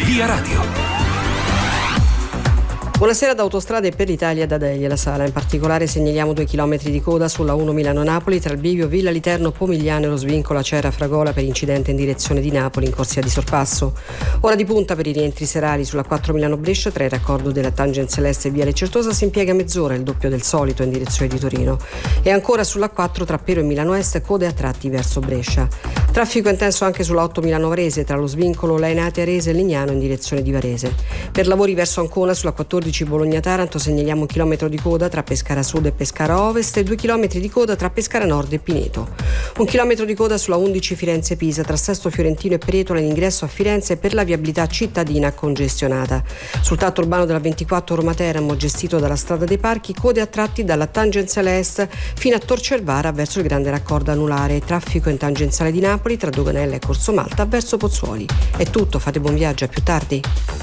Via Radio. Buonasera da Autostrade per l'Italia da Delia La Sala. In particolare segnaliamo 2 chilometri di coda sulla 1 Milano-Napoli tra il bivio Villa Literno Pomigliano e lo svincolo Acera Fragola per incidente in direzione di Napoli in corsia di sorpasso. Ora di punta per i rientri serali sulla 4 Milano-Brescia tra il raccordo della Tangenziale Est e Viale Certosa si impiega mezz'ora, il doppio del solito in direzione di Torino. E ancora sulla 4 tra Pero e Milano Est code a tratti verso Brescia. Traffico intenso anche sulla 8 Milano-Varese tra lo svincolo Lainate Arese e Legnano in direzione di Varese. Per lavori verso Ancona sulla 14 Bologna-Taranto segnaliamo 1 chilometro di coda tra Pescara Sud e Pescara Ovest e 2 chilometri di coda tra Pescara Nord e Pineto. 1 chilometro di coda sulla 11 Firenze-Pisa tra Sesto Fiorentino e Peretola in ingresso a Firenze per la viabilità cittadina congestionata. Sul tratto urbano della 24 Roma-Teramo gestito dalla Strada dei Parchi, code a tratti dalla Tangenziale Est fino a Tor Cervara verso il grande raccordo anulare. Traffico in tangenziale di Napoli tra Doganella e Corso Malta verso Pozzuoli. È tutto, fate buon viaggio, a più tardi.